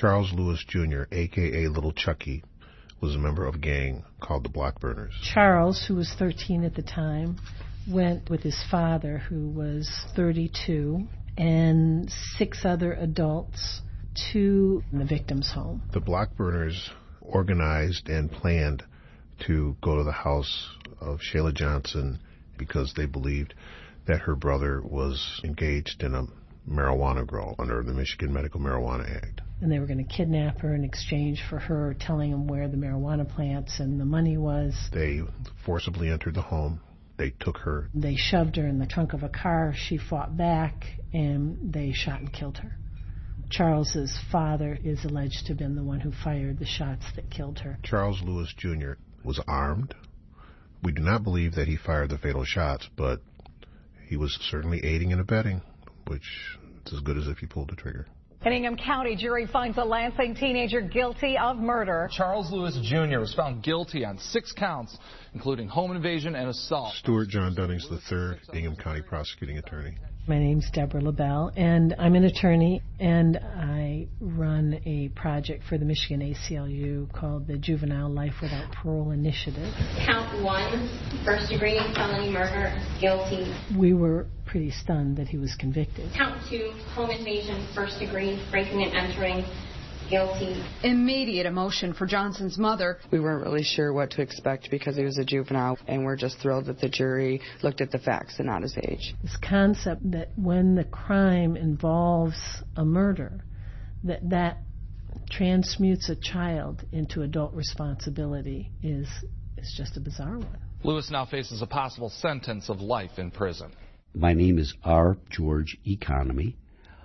Charles Lewis Jr., a.k.a. Little Chucky, was a member of a gang called the Blackburners. Charles, who was 13 at the time, went with his father, who was 32, and 6 other adults to the victim's home. The Blackburners organized and planned to go to the house of Shayla Johnson because they believed that her brother was engaged in a marijuana grow under the Michigan Medical Marijuana Act. And they were going to kidnap her in exchange for her telling them where the marijuana plants and the money was. They forcibly entered the home. They took her. They shoved her in the trunk of a car. She fought back, and they shot and killed her. Charles's father is alleged to have been the one who fired the shots that killed her. Charles Lewis Jr. was armed. We do not believe that he fired the fatal shots, but he was certainly aiding and abetting, which is as good as if he pulled the trigger. An Ingham County jury finds a Lansing teenager guilty of murder. Charles Lewis Jr. was found guilty on 6 counts, including home invasion and assault. Stuart John Dunnings III, Ingham County prosecuting attorney. My name's Deborah LaBelle, and I'm an attorney, and I run a project for the Michigan ACLU called the Juvenile Life Without Parole Initiative. Count 1, first-degree felony murder, guilty. We were pretty stunned that he was convicted. Count 2, home invasion, first-degree, breaking and entering, guilty. Immediate emotion for Johnson's mother. We weren't really sure what to expect because he was a juvenile, and we're just thrilled that the jury looked at the facts and not his age. This concept that when the crime involves a murder, that transmutes a child into adult responsibility is just a bizarre one. Lewis now faces a possible sentence of life in prison. My name is R. George Economy.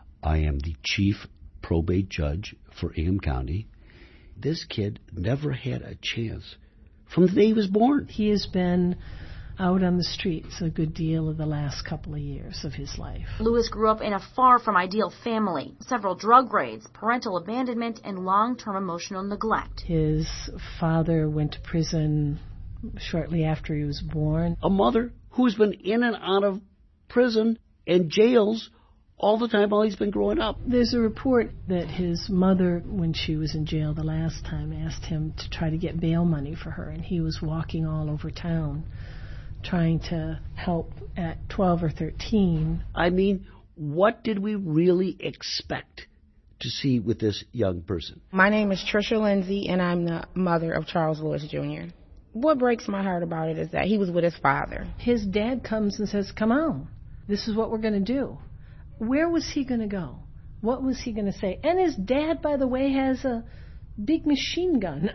I am the chief probate judge for Ingham County. This kid never had a chance from the day he was born. He has been out on the streets a good deal of the last couple of years of his life. Lewis grew up in a far from ideal family, several drug raids, parental abandonment, and long-term emotional neglect. His father went to prison shortly after he was born. A mother who's been in and out of prison and jails all the time while he's been growing up. There's a report that his mother, when she was in jail the last time, asked him to try to get bail money for her, and he was walking all over town trying to help at 12 or 13. I mean, what did we really expect to see with this young person? My name is Trisha Lindsay, and I'm the mother of Charles Lewis Jr. What breaks my heart about it is that he was with his father. His dad comes and says, come on, this is what we're going to do. Where was he going to go? What was he going to say? And his dad, by the way, has a big machine gun.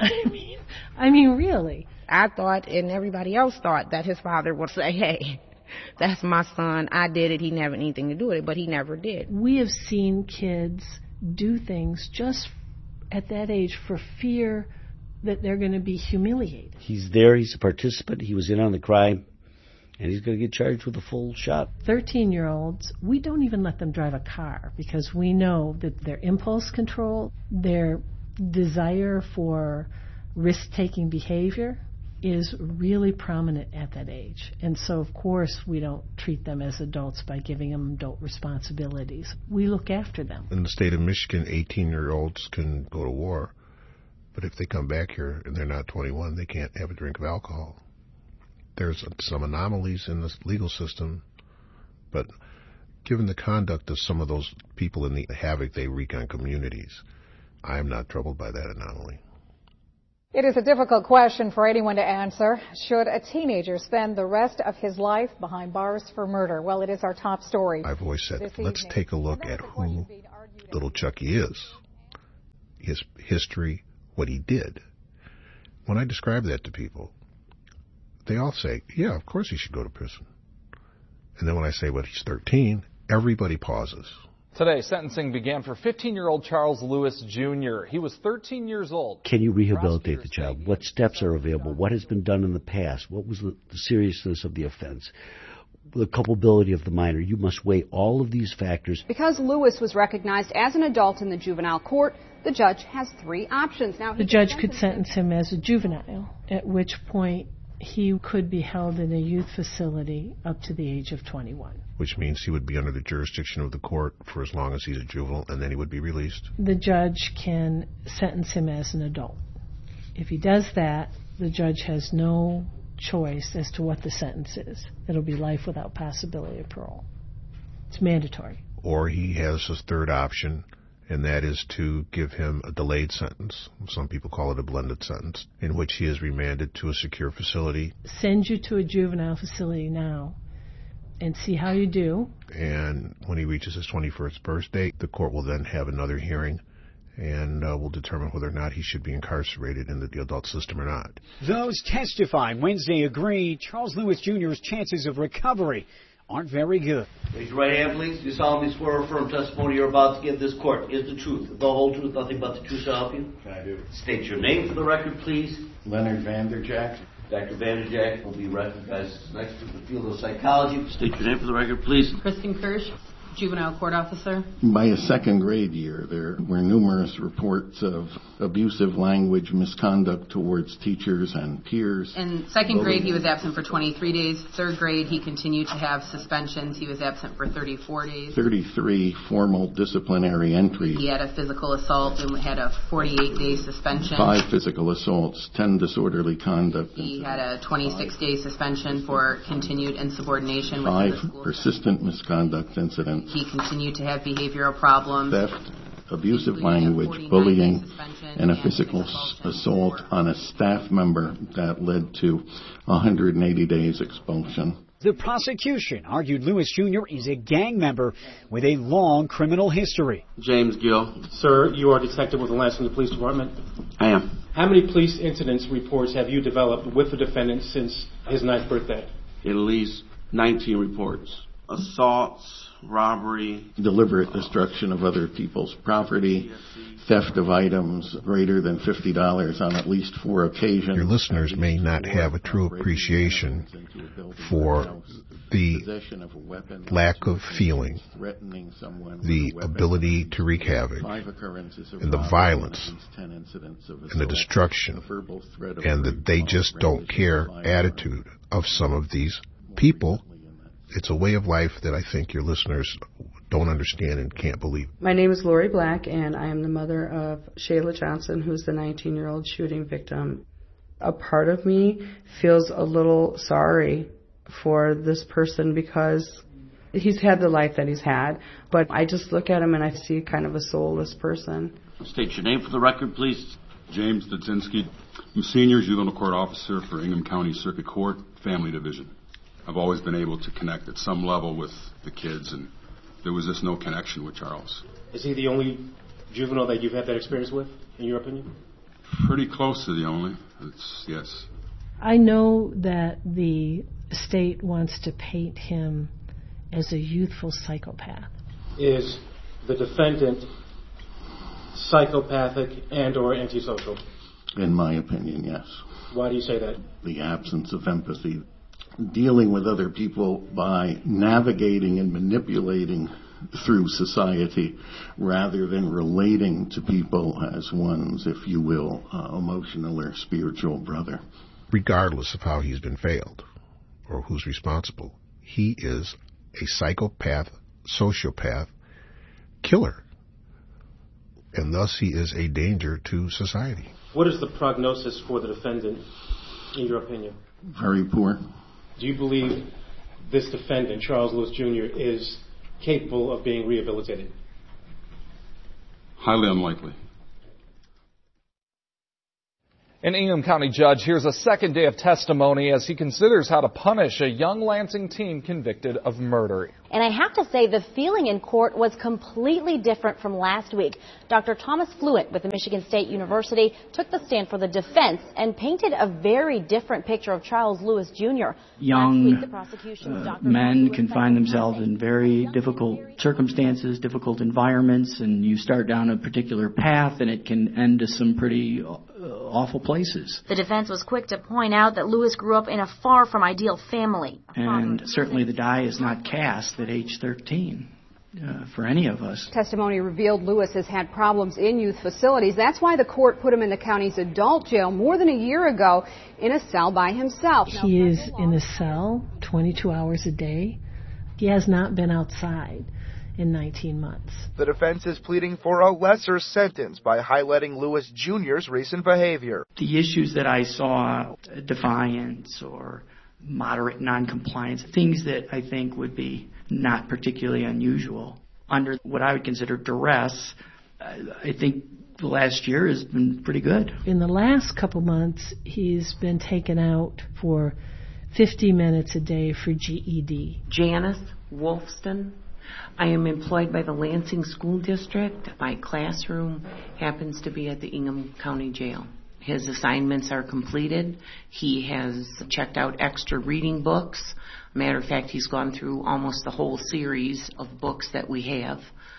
I mean, really. I thought, and everybody else thought, that his father would say, hey, that's my son. I did it. He never had anything to do with it, but he never did. We have seen kids do things just at that age for fear that they're going to be humiliated. He's there. He's a participant. He was in on the crime. And he's going to get charged with a full shot. 13-year-olds, we don't even let them drive a car because we know that their impulse control, their desire for risk-taking behavior is really prominent at that age. And so, of course, we don't treat them as adults by giving them adult responsibilities. We look after them. In the state of Michigan, 18-year-olds can go to war, but if they come back here and they're not 21, they can't have a drink of alcohol. There's some anomalies in the legal system, but given the conduct of some of those people and the havoc they wreak on communities, I am not troubled by that anomaly. It is a difficult question for anyone to answer. Should a teenager spend the rest of his life behind bars for murder? Well, it is our top story. I've always said, let's take a look at who Little Chucky is, his history, what he did. When I describe that to people, they all say, yeah, of course he should go to prison. And then when I say, well, he's 13, everybody pauses. Today, sentencing began for 15-year-old Charles Lewis Jr. He was 13 years old. Can you rehabilitate the child? What steps are available? What has been done in the past? What was the seriousness of the offense? The culpability of the minor. You must weigh all of these factors. Because Lewis was recognized as an adult in the juvenile court, the judge has 3 options. Now, the judge could sentence him as a juvenile, at which point he could be held in a youth facility up to the age of 21. which means he would be under the jurisdiction of the court for as long as he's a juvenile, and then he would be released. The judge can sentence him as an adult. If he does that, the judge has no choice as to what the sentence is. It'll be life without possibility of parole. It's mandatory. Or he has a third option, and that is to give him a delayed sentence. Some people call it a blended sentence, in which he is remanded to a secure facility. Send you to a juvenile facility now and see how you do. And when he reaches his 21st birthday, the court will then have another hearing and will determine whether or not he should be incarcerated in the adult system or not. Those testifying Wednesday agree Charles Lewis Jr.'s chances of recovery aren't very good. Raise your right hand, please. You solemnly swear or affirm testimony you're about to give this court is the truth, the whole truth, nothing but the truth to help you? I do. State your name for the record, please. Leonard Vanderjack. Dr. Vanderjack will be recognized as an expert in the field of psychology. State your name for the record, please. Kristen Kirsch, juvenile court officer. By his second grade year, there were numerous reports of abusive language, misconduct towards teachers and peers. In second grade, he was absent for 23 days. Third grade, he continued to have suspensions. He was absent for 34 days. 33 formal disciplinary entries. He had a physical assault and had a 48-day suspension. 5 physical assaults, 10 disorderly conduct. He had a 26-day suspension for continued insubordination. 5 persistent misconduct incidents. He continued to have behavioral problems. Theft, abusive language, bullying, and a physical assault on a staff member that led to 180 days expulsion. The prosecution argued Lewis Jr. is a gang member with a long criminal history. James Gill. Sir, you are a detective with the Lansing Police Department. I am. How many police incidents reports have you developed with the defendant since his 9th birthday? At least 19 reports. Assaults, robbery, deliberate destruction of other people's property, theft of items greater than $50 on at least 4 occasions. Your listeners may not have a true appreciation for the lack of feeling, the ability to wreak havoc, and the violence, and the destruction, and the they just don't care attitude of some of these people. It's a way of life that I think your listeners don't understand and can't believe. My name is Lori Black, and I am the mother of Shayla Johnson, who's the 19-year-old shooting victim. A part of me feels a little sorry for this person because he's had the life that he's had, but I just look at him and I see kind of a soulless person. State your name for the record, please. James Dudzinski. I'm senior juvenile court officer for Ingham County Circuit Court, Family Division. I've always been able to connect at some level with the kids, and there was just no connection with Charles. Is he the only juvenile that you've had that experience with, in your opinion? Pretty close to the only. Yes. I know that the state wants to paint him as a youthful psychopath. Is the defendant psychopathic and or antisocial? In my opinion, yes. Why do you say that? The absence of empathy. Dealing with other people by navigating and manipulating through society rather than relating to people as one's, if you will, emotional or spiritual brother. Regardless of how he's been failed or who's responsible, he is a psychopath, sociopath, killer. And thus he is a danger to society. What is the prognosis for the defendant, in your opinion? Very poor. Do you believe this defendant, Charles Lewis Jr., is capable of being rehabilitated? Highly unlikely. An Ingham County judge hears a second day of testimony as he considers how to punish a young Lansing teen convicted of murder. And I have to say, the feeling in court was completely different from last week. Dr. Thomas Fluent with the Michigan State University took the stand for the defense and painted a very different picture of Charles Lewis Jr. Young men can find themselves in very difficult circumstances, difficult environments, and you start down a particular path and it can end to some pretty awful places. The defense was quick to point out that Lewis grew up in a far from ideal family. And certainly the die is not cast at age 13 for any of us. Testimony revealed Lewis has had problems in youth facilities. That's why the court put him in the county's adult jail more than a year ago in a cell by himself. He is in a cell 22 hours a day. He has not been outside in 19 months. The defense is pleading for a lesser sentence by highlighting Lewis Jr.'s recent behavior. The issues that I saw, defiance or moderate noncompliance, things that I think would be not particularly unusual. Under what I would consider duress, I think the last year has been pretty good. In the last couple months, he's been taken out for 50 minutes a day for GED. Janice Wolfston. I am employed by the Lansing School District. My classroom happens to be at the Ingham County Jail. His assignments are completed. He has checked out extra reading books. Matter of fact, he's gone through almost the whole series of books that we have.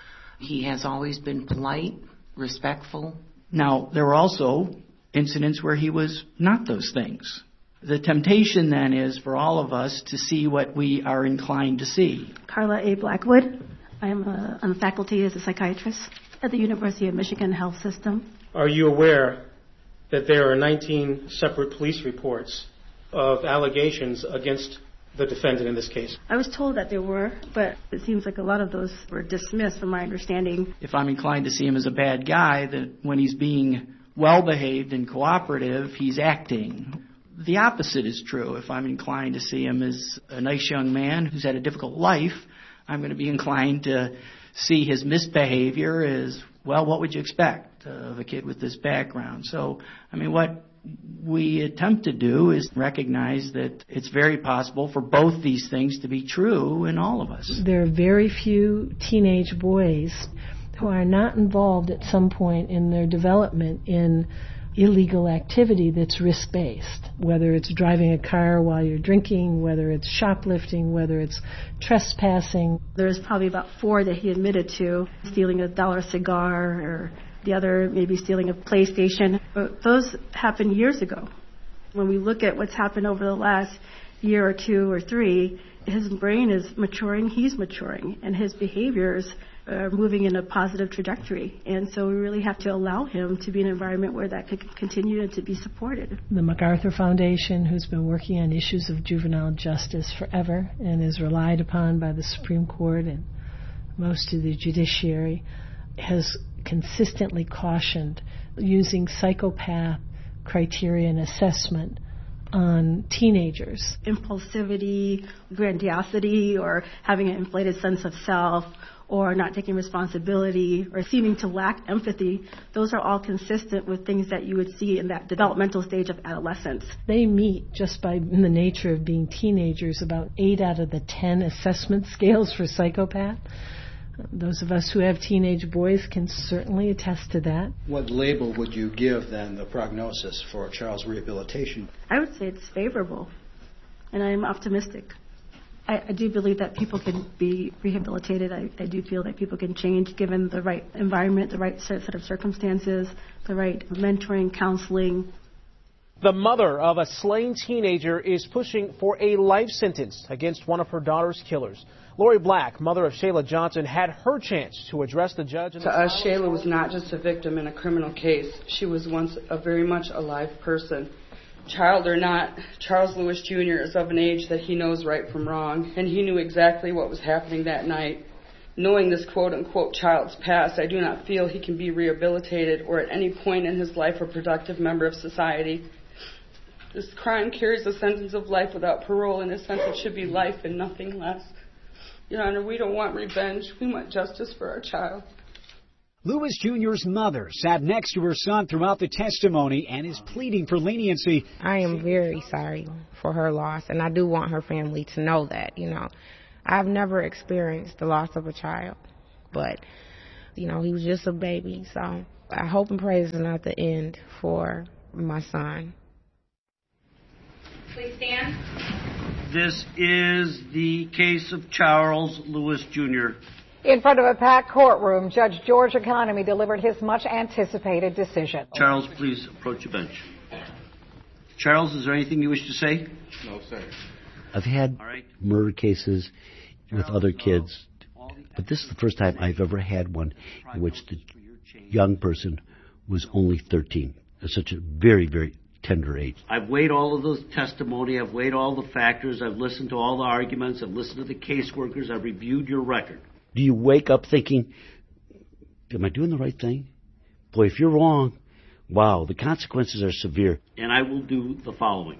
He has always been polite, respectful. Now, there were also incidents where he was not those things. The temptation then is for all of us to see what we are inclined to see. Carla A. Blackwood. I am on the faculty as a psychiatrist at the University of Michigan Health System. Are you aware that there are 19 separate police reports of allegations against the defendant in this case? I was told that there were, but it seems like a lot of those were dismissed from my understanding. If I'm inclined to see him as a bad guy, that when he's being well-behaved and cooperative, he's acting. The opposite is true. If I'm inclined to see him as a nice young man who's had a difficult life, I'm going to be inclined to see his misbehavior as, well, what would you expect of a kid with this background? So, I mean, what we attempt to do is recognize that it's very possible for both these things to be true in all of us. There are very few teenage boys who are not involved at some point in their development in illegal activity that's risk-based, whether it's driving a car while you're drinking, whether it's shoplifting, whether it's trespassing. There's probably about 4 that he admitted to, stealing a $1 cigar, or the other maybe stealing a PlayStation. But those happened years ago. When we look at what's happened over the last year or 2 or 3, his brain is maturing, he's maturing, and his behaviors are moving in a positive trajectory. And so we really have to allow him to be in an environment where that could continue and to be supported. The MacArthur Foundation, who's been working on issues of juvenile justice forever and is relied upon by the Supreme Court and most of the judiciary, has consistently cautioned using psychopath criteria and assessment on teenagers. Impulsivity, grandiosity, or having an inflated sense of self, or not taking responsibility, or seeming to lack empathy, those are all consistent with things that you would see in that developmental stage of adolescence. They meet, just by the nature of being teenagers, about 8 out of the 10 assessment scales for psychopath. Those of us who have teenage boys can certainly attest to that. What label would you give, then, the prognosis for Charles' rehabilitation? I would say it's favorable, and I'm optimistic. I do believe that people can be rehabilitated. I do feel that people can change given the right environment, the right set of circumstances, the right mentoring, counseling. The mother of a slain teenager is pushing for a life sentence against one of her daughter's killers. Lori Black, mother of Shayla Johnson, had her chance to address the judge. To us, Shayla was not just a victim in a criminal case. She was once a very much alive person. Child or not, Charles Lewis Jr. is of an age that he knows right from wrong, and he knew exactly what was happening that night. Knowing this quote-unquote child's past, I do not feel he can be rehabilitated or at any point in his life a productive member of society. This crime carries a sentence of life without parole. In a sense, it should be life and nothing less. Your Honor, we don't want revenge. We want justice for our child. Lewis Jr.'s mother sat next to her son throughout the testimony and is pleading for leniency. I am very sorry for her loss, and I do want her family to know that, I've never experienced the loss of a child, but, he was just a baby, so I hope and pray it's not the end for my son. Please stand. This is the case of Charles Lewis Jr. In front of a packed courtroom, Judge George Economy delivered his much-anticipated decision. Charles, please approach the bench. Charles, is there anything you wish to say? No, sir. I've had murder cases with other kids, but this is the first time I've ever had one in which the young person was only 13. It's such a very, very tender age. I've weighed all of the testimony. I've weighed all the factors. I've listened to all the arguments. I've listened to the caseworkers. I've reviewed your record. Do you wake up thinking, am I doing the right thing? Boy, if you're wrong, wow, the consequences are severe. And I will do the following.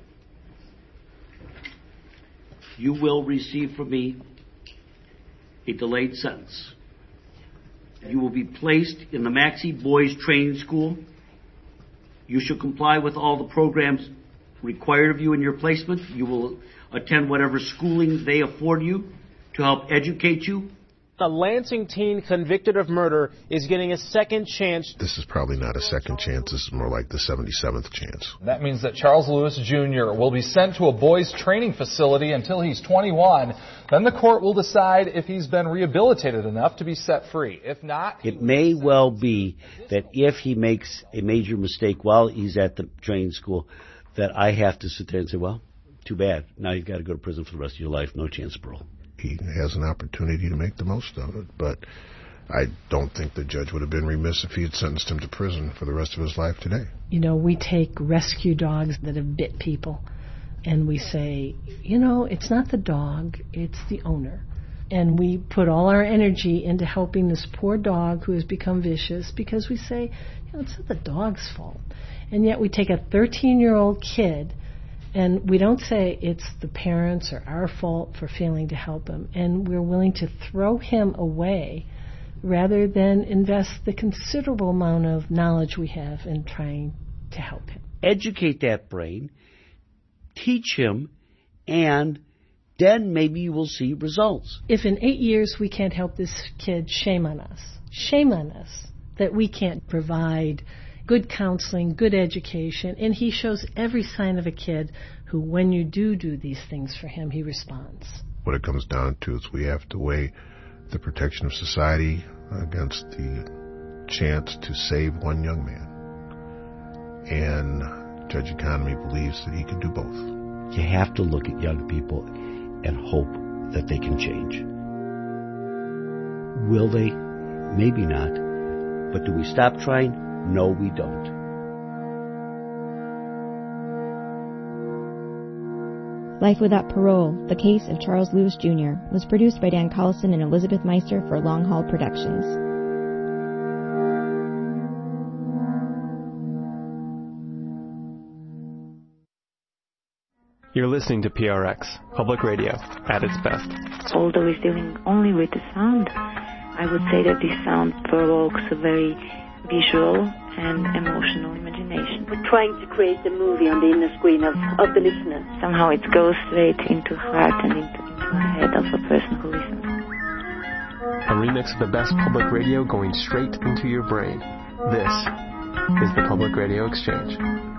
You will receive from me a delayed sentence. You will be placed in the Maxey Boys Training School. You shall comply with all the programs required of you in your placement. You will attend whatever schooling they afford you to help educate you. A Lansing teen convicted of murder is getting a second chance. This is probably not a second chance. This is more like the 77th chance. That means that Charles Lewis Jr. will be sent to a boys' training facility until he's 21. Then the court will decide if he's been rehabilitated enough to be set free. If not, it may well be that if he makes a major mistake while he's at the training school, that I have to sit there and say, well, too bad. Now you've got to go to prison for the rest of your life. No chance of parole. He has an opportunity to make the most of it, but I don't think the judge would have been remiss if he had sentenced him to prison for the rest of his life today. You know, we take rescue dogs that have bit people, and we say, you know, it's not the dog, it's the owner. And we put all our energy into helping this poor dog who has become vicious because we say, you know, it's not the dog's fault. And yet we take a 13-year-old kid and we don't say it's the parents or our fault for failing to help him. And we're willing to throw him away rather than invest the considerable amount of knowledge we have in trying to help him. Educate that brain, teach him, and then maybe you will see results. If in 8 years we can't help this kid, shame on us. Shame on us that we can't provide good counseling, good education, and he shows every sign of a kid who, when you do these things for him, he responds. What it comes down to is we have to weigh the protection of society against the chance to save one young man. And Judge Economy believes that he can do both. You have to look at young people and hope that they can change. Will they? Maybe not. But do we stop trying? No, we don't. Life Without Parole, The Case of Charles Lewis Jr. was produced by Dan Collison and Elizabeth Meister for Long Haul Productions. You're listening to PRX, public radio, at its best. Although he's dealing only with the sound, I would say that this sound provokes a very visual and emotional imagination. We're trying to create the movie on the inner screen of the listener. Somehow it goes straight into heart and into the head of a person who listens. A remix of the best public radio going straight into your brain. This is the Public Radio Exchange.